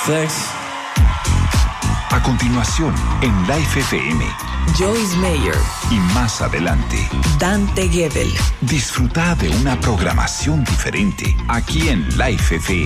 Thanks. A continuación, en Life FM. Joyce Meyer. Y más adelante, Dante Gebel. disfruta de una programación diferente aquí en Life FM.